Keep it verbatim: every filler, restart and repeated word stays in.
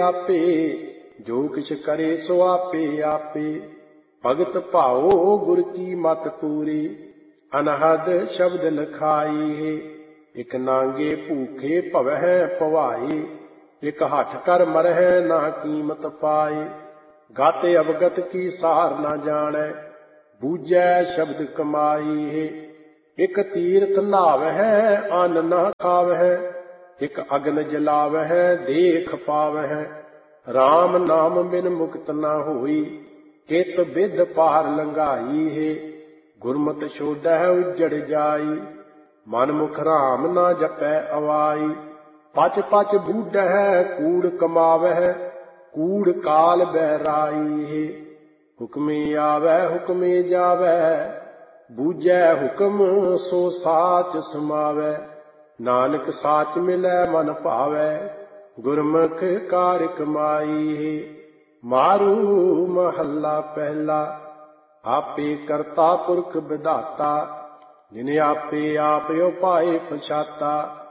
आपे, जो किछ करे सो आपे आपे। भगत भाओ गुर की मत पूरी, अनहद शब्द लखाई है। एक नांगे भूखे भवह पवाए, एक हठ कर मरह ना कीमत पाए। गाते अवगत की सार न जाने, बूझै शब्द कमाई है। एक तीर्थ नावह अन्न न खावह, एक अग्न जलावह देख पावह। राम नाम बिन मुक्त न होई, कित बिध पार लंघाई है। गुरमत छोड़ह उजड़ जाई, मन मुख राम न जपै अवाई। पच पच बूढ़ह कूड़ कमावह, कूड़ काल बहराई है। हुक्मे आवै हुक्मे जावै, बूझै हुक्म सो साच समावै। नानक साच मिलै मन भावै, गुरमुख कार कमाई है। मारू महला पहला, आपे करता पुरख विधाता। जिन आपे आप उपाय पछाता,